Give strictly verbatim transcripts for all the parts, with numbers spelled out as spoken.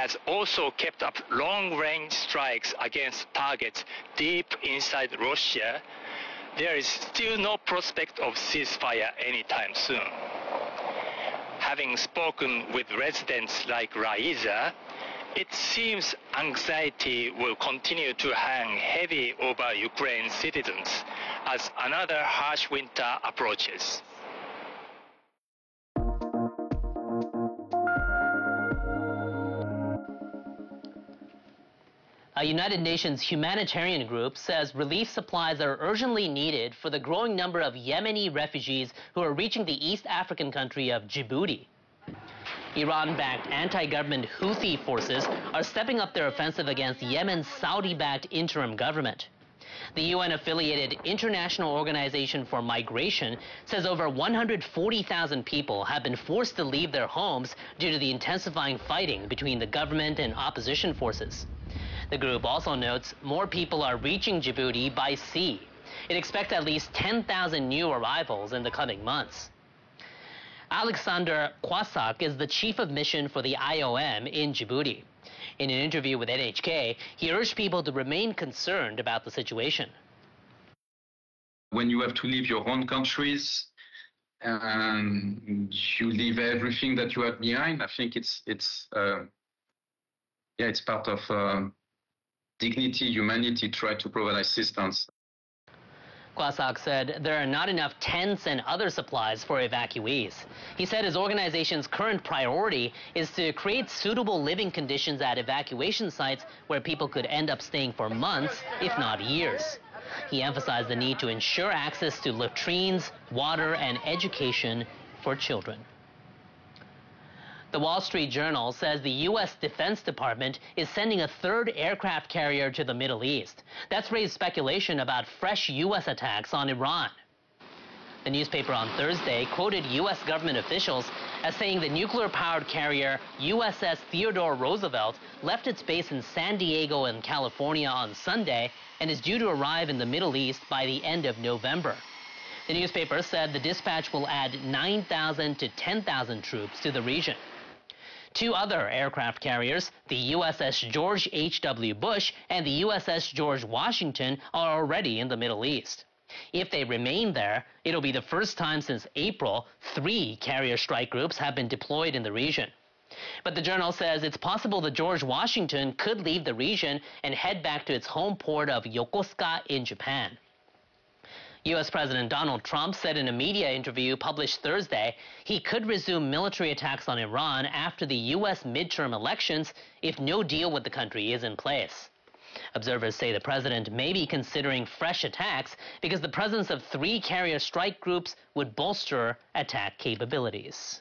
has also kept up long-range strikes against targets deep inside Russia, there is still no prospect of ceasefire anytime soon. Having spoken with residents like Raiza, it seems anxiety will continue to hang heavy over Ukraine's citizens as another harsh winter approaches. A United Nations humanitarian group says relief supplies are urgently needed for the growing number of Yemeni refugees who are reaching the East African country of Djibouti. Iran-backed anti-government Houthi forces are stepping up their offensive against Yemen's Saudi-backed interim government. The U N-affiliated International Organization for Migration says over one hundred forty thousand people have been forced to leave their homes due to the intensifying fighting between the government and opposition forces. The group also notes more people are reaching Djibouti by sea. It expects at least ten thousand new arrivals in the coming months. Alexander Kwasak is the chief of mission for the I O M in Djibouti. In an interview with N H K, he urged people to remain concerned about the situation. When you have to leave your own countries and you leave everything that you had behind, I think it's it's uh, yeah, it's part of uh, dignity, humanity, try to provide assistance. Kwasak said there are not enough tents and other supplies for evacuees. He said his organization's current priority is to create suitable living conditions at evacuation sites where people could end up staying for months, if not years. He emphasized the need to ensure access to latrines, water, and education for children. The Wall Street Journal says the U S Defense Department is sending a third aircraft carrier to the Middle East. That's raised speculation about fresh U S attacks on Iran. The newspaper on Thursday quoted U S government officials as saying the nuclear-powered carrier U S S Theodore Roosevelt left its base in San Diego in California on Sunday and is due to arrive in the Middle East by the end of November. The newspaper said the dispatch will add nine thousand to ten thousand troops to the region. Two other aircraft carriers, the U S S George H W Bush and the U S S George Washington, are already in the Middle East. If they remain there, it'll be the first time since April three carrier strike groups have been deployed in the region. But the journal says it's possible the George Washington could leave the region and head back to its home port of Yokosuka in Japan. U S President Donald Trump said in a media interview published Thursday he could resume military attacks on Iran after the U S midterm elections if no deal with the country is in place. Observers say the president may be considering fresh attacks because the presence of three carrier strike groups would bolster attack capabilities.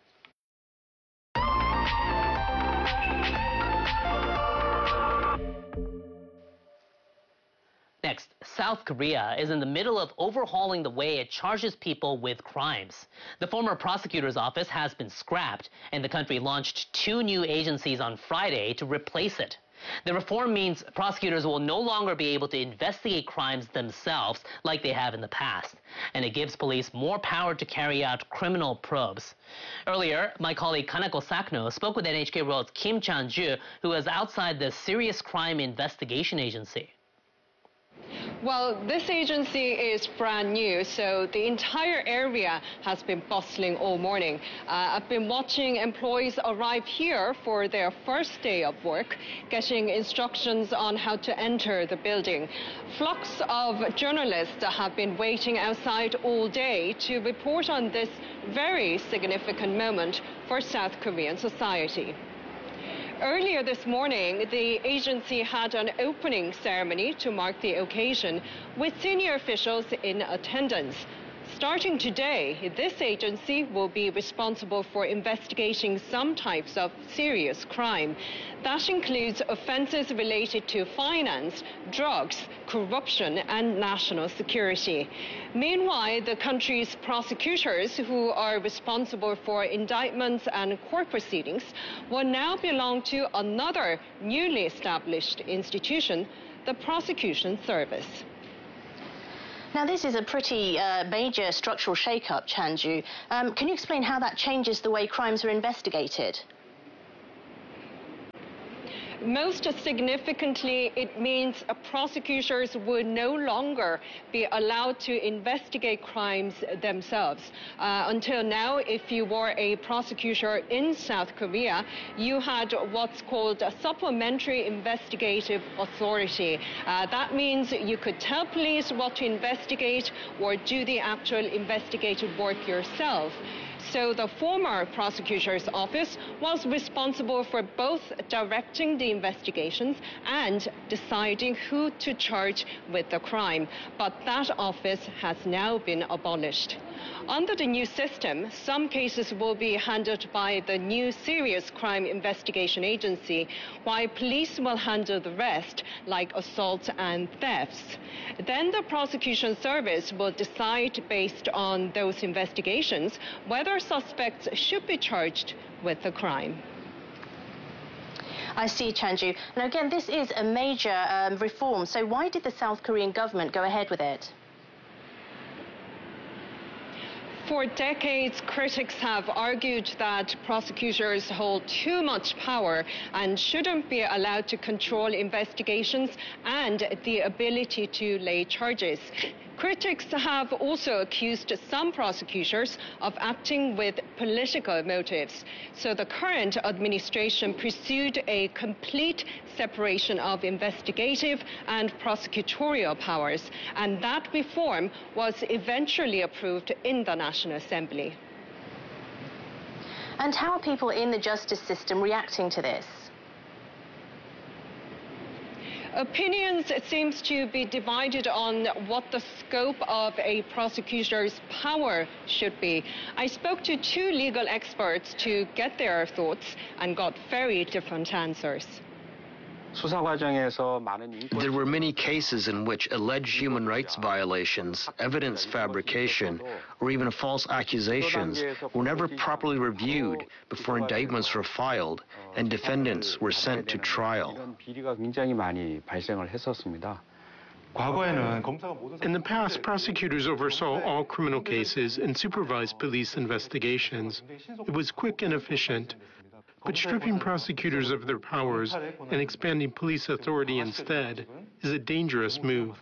Next, South Korea is in the middle of overhauling the way it charges people with crimes. The former prosecutor's office has been scrapped, and the country launched two new agencies on Friday to replace it. The reform means prosecutors will no longer be able to investigate crimes themselves like they have in the past, and it gives police more power to carry out criminal probes. Earlier, my colleague Kanako Sakno spoke with N H K World's Kim Chan-ju, who is outside the Serious Crime Investigation Agency. Well, this agency is brand new, so the entire area has been bustling all morning. Uh, I've been watching employees arrive here for their first day of work, getting instructions on how to enter the building. Flocks of journalists have been waiting outside all day to report on this very significant moment for South Korean society. Earlier this morning, the agency had an opening ceremony to mark the occasion with senior officials in attendance. Starting today, this agency will be responsible for investigating some types of serious crime. That includes offenses related to finance, drugs, corruption, and national security. Meanwhile, the country's prosecutors, who are responsible for indictments and court proceedings, will now belong to another newly established institution, the Prosecution Service. Now, this is a pretty uh, major structural shake-up, Chan-ju. Um, can you explain how that changes the way crimes are investigated? Most significantly, it means prosecutors would no longer be allowed to investigate crimes themselves. Uh, until now, if you were a prosecutor in South Korea, you had what's called a supplementary investigative authority. Uh, that means you could tell police what to investigate or do the actual investigative work yourself. So the former prosecutor's office was responsible for both directing the investigations and deciding who to charge with the crime. But that office has now been abolished. Under the new system, some cases will be handled by the new Serious Crime Investigation Agency, while police will handle the rest, like assaults and thefts. Then the prosecution service will decide, based on those investigations, whether suspects should be charged with the crime. I see, Chanju. Now, again, this is a major um, reform. So why did the South Korean government go ahead with it? For decades, critics have argued that prosecutors hold too much power and shouldn't be allowed to control investigations and the ability to lay charges. Critics have also accused some prosecutors of acting with political motives. So the current administration pursued a complete separation of investigative and prosecutorial powers, and that reform was eventually approved in the National Assembly. And how are people in the justice system reacting to this? Opinions seems to be divided on what the scope of a prosecutor's power should be. I spoke to two legal experts to get their thoughts and got very different answers. There were many cases in which alleged human rights violations, evidence fabrication, or even false accusations were never properly reviewed before indictments were filed and defendants were sent to trial. In the past, prosecutors oversaw all criminal cases and supervised police investigations. It was quick and efficient. But stripping prosecutors of their powers and expanding police authority instead is a dangerous move.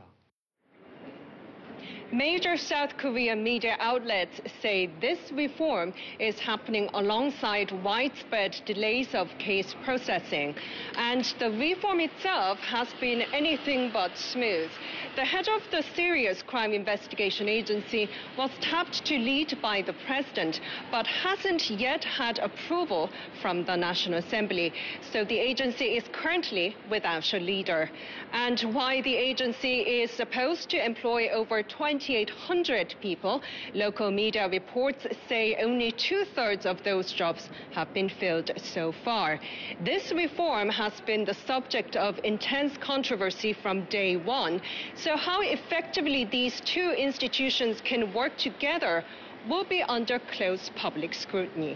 Major South Korean media outlets say this reform is happening alongside widespread delays of case processing. And the reform itself has been anything but smooth. The head of the Serious Crime Investigation Agency was tapped to lead by the president, but hasn't yet had approval from the National Assembly. So the agency is currently without a leader. And while the agency is supposed to employ over twenty-eight hundred people, local media reports say only two-thirds of those jobs have been filled so far. This reform has been the subject of intense controversy from day one. So how effectively these two institutions can work together will be under close public scrutiny.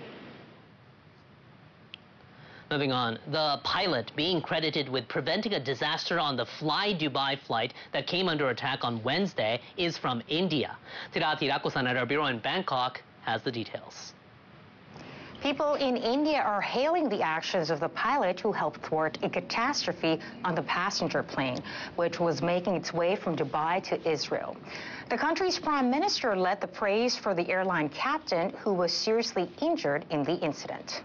Moving on, the pilot being credited with preventing a disaster on the Fly Dubai flight that came under attack on Wednesday is from India. Tirati Rakosan at our bureau in Bangkok has the details. People in India are hailing the actions of the pilot who helped thwart a catastrophe on the passenger plane, which was making its way from Dubai to Israel. The country's prime minister led the praise for the airline captain, who was seriously injured in the incident.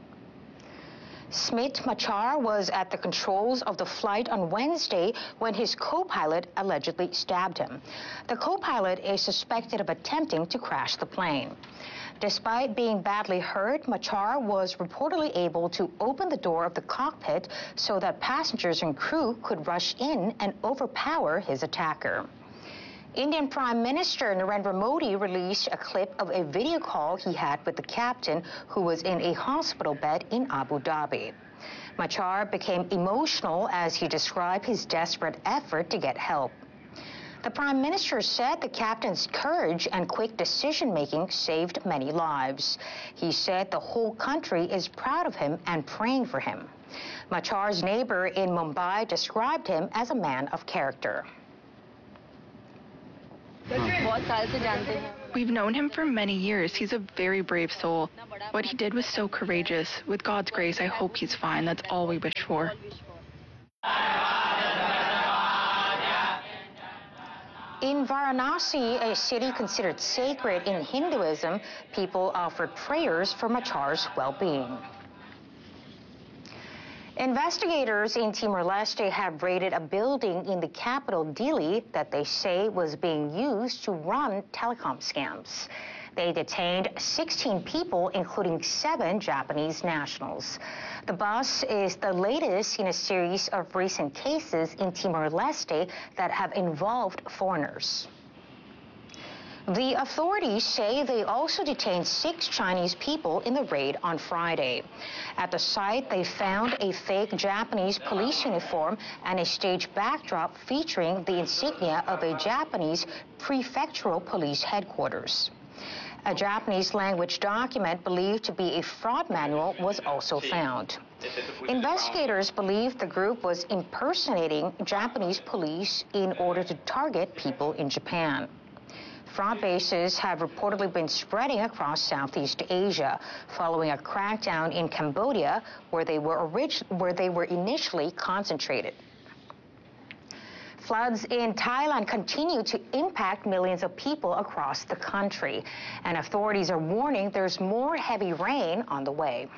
Smit Machar was at the controls of the flight on Wednesday when his co-pilot allegedly stabbed him. The co-pilot is suspected of attempting to crash the plane. Despite being badly hurt, Machar was reportedly able to open the door of the cockpit so that passengers and crew could rush in and overpower his attacker. Indian Prime Minister Narendra Modi released a clip of a video call he had with the captain, who was in a hospital bed in Abu Dhabi. Machar became emotional as he described his desperate effort to get help. The Prime Minister said the captain's courage and quick decision-making saved many lives. He said the whole country is proud of him and praying for him. Machar's neighbor in Mumbai described him as a man of character. We've known him for many years. He's a very brave soul. What he did was so courageous. With God's grace, I hope he's fine. That's all we wish for. In Varanasi, a city considered sacred in Hinduism, people offered prayers for Machar's well-being. Investigators in Timor-Leste have raided a building in the capital, Dili, that they say was being used to run telecom scams. They detained sixteen people, including seven Japanese nationals. The bus is the latest in a series of recent cases in Timor-Leste that have involved foreigners. The authorities say they also detained six Chinese people in the raid on Friday. At the site, they found a fake Japanese police uniform and a stage backdrop featuring the insignia of a Japanese prefectural police headquarters. A Japanese language document believed to be a fraud manual was also found. Investigators believe the group was impersonating Japanese police in order to target people in Japan. Fraud bases have reportedly been spreading across Southeast Asia following a crackdown in Cambodia, where they were, orig- where they were initially concentrated. Floods in Thailand continue to impact millions of people across the country, and authorities are warning there's more heavy rain on the way.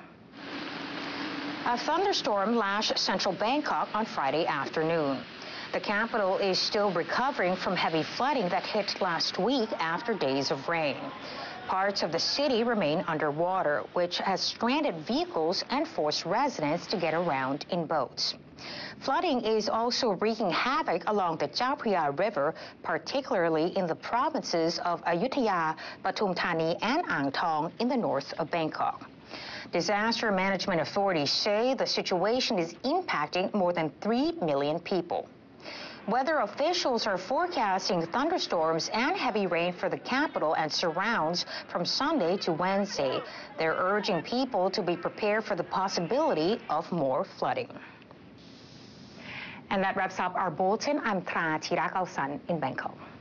A thunderstorm lashed central Bangkok on Friday afternoon. The capital is still recovering from heavy flooding that hit last week after days of rain. Parts of the city remain underwater, which has stranded vehicles and forced residents to get around in boats. Flooding is also wreaking havoc along the Chao Phraya River, particularly in the provinces of Ayutthaya, Pathum Thani, and Ang Thong in the north of Bangkok. Disaster management authorities say the situation is impacting more than three million people. Weather officials are forecasting thunderstorms and heavy rain for the capital and surrounds from Sunday to Wednesday. They're urging people to be prepared for the possibility of more flooding. And that wraps up our bulletin. I'm Tra Chirakalsan in Bangkok.